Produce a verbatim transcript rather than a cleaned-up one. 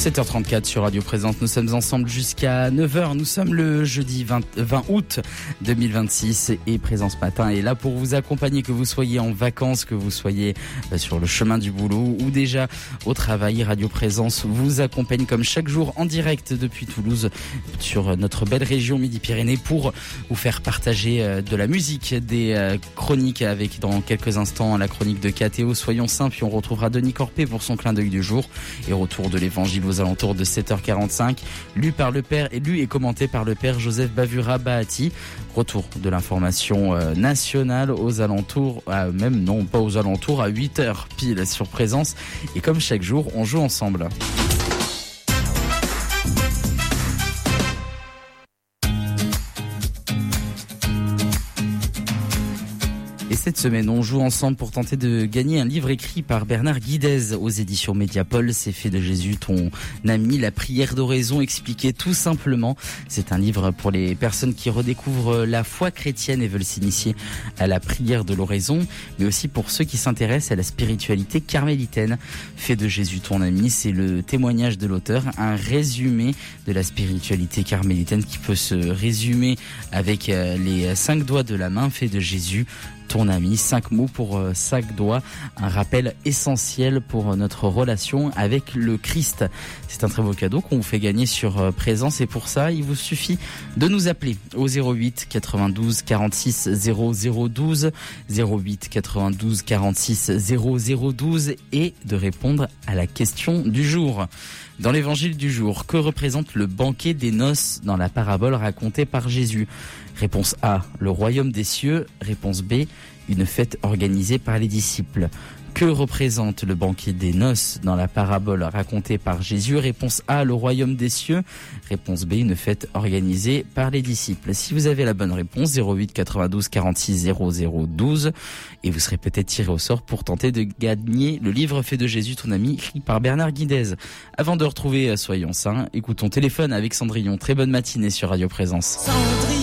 sept heures trente-quatre sur Radio Présence, nous sommes ensemble jusqu'à neuf heures, nous sommes le jeudi vingt, vingt août deux mille vingt-six et Présence Matin est là pour vous accompagner, que vous soyez en vacances, que vous soyez sur le chemin du boulot ou déjà au travail. Radio Présence vous accompagne comme chaque jour en direct depuis Toulouse sur notre belle région Midi-Pyrénées pour vous faire partager de la musique, des chroniques avec dans quelques instants la chronique de Cathéo, Soyons saints, puis on retrouvera Denis Corpé pour son clin d'œil du jour et retour de l'évangile aux alentours de sept heures quarante-cinq, lu par le père et lu et commenté par le père Joseph Bavura Bahati. Retour de l'information euh, nationale aux alentours, euh, même non pas aux alentours, à huit heures pile sur Présence. Et comme chaque jour, on joue ensemble. Et cette semaine, on joue ensemble pour tenter de gagner un livre écrit par Bernard Guidez aux éditions Mediapol. C'est fait de Jésus, ton ami, la prière d'oraison expliquée tout simplement. C'est un livre pour les personnes qui redécouvrent la foi chrétienne et veulent s'initier à la prière de l'oraison, mais aussi pour ceux qui s'intéressent à la spiritualité carmélitaine. Fait de Jésus, ton ami, c'est le témoignage de l'auteur, un résumé de la spiritualité carmélitaine qui peut se résumer avec les cinq doigts de la main. Fait de Jésus, ton ami, cinq mots pour euh, chaque doigt, un rappel essentiel pour notre relation avec le Christ. C'est un très beau cadeau qu'on vous fait gagner sur euh, Présence et pour ça, il vous suffit de nous appeler au zéro huit quatre-vingt-douze quarante-six zéro zéro douze, zéro huit quatre-vingt-douze quarante-six zéro zéro douze et de répondre à la question du jour. Dans l'évangile du jour, que représente le banquet des noces dans la parabole racontée par Jésus ? Réponse A, le royaume des cieux. Réponse B, une fête organisée par les disciples. Que représente le banquet des noces dans la parabole racontée par Jésus ? Réponse A, le royaume des cieux. Réponse B, une fête organisée par les disciples. Si vous avez la bonne réponse, zéro huit quatre-vingt-douze quarante-six zéro zéro douze, et vous serez peut-être tiré au sort pour tenter de gagner le livre Fait de Jésus, ton ami, écrit par Bernard Guidez. Avant de retrouver Soyons saints, écoutons Téléphone avec Cendrillon. Très bonne matinée sur Radio Présence. Cendrillon.